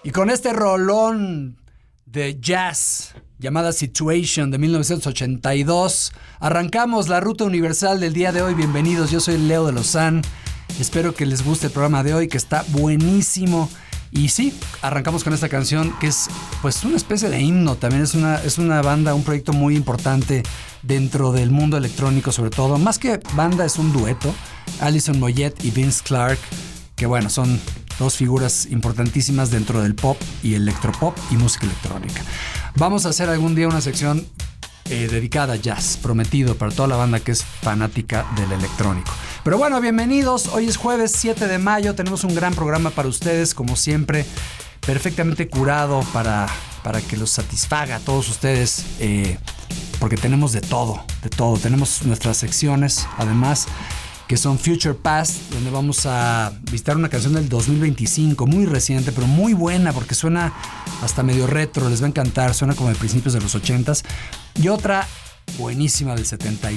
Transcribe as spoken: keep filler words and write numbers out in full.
Y con este rolón de jazz llamada Situation de mil novecientos ochenta y dos, arrancamos la ruta universal del día de hoy. Bienvenidos, yo soy Leo de Lozán. Espero que les guste el programa de hoy, que está buenísimo. Y sí, arrancamos con esta canción que es pues una especie de himno. También es una, es una banda, un proyecto muy importante dentro del mundo electrónico, sobre todo. Más que banda, es un dueto. Alison Moyet y Vince Clarke, que bueno, son dos figuras importantísimas dentro del pop y electropop y música electrónica. Vamos a hacer algún día una sección eh, dedicada a jazz, prometido para toda la banda que es fanática del electrónico. Pero bueno, bienvenidos. Hoy es jueves siete de mayo. Tenemos un gran programa para ustedes, como siempre, perfectamente curado para, para que los satisfaga a todos ustedes, eh, porque tenemos de todo, de todo. Tenemos nuestras secciones, además, que son Future Past, donde vamos a visitar una canción del dos mil veinticinco, muy reciente, pero muy buena, porque suena hasta medio retro, les va a encantar, suena como de principios de los ochentas. Y otra buenísima del setenta y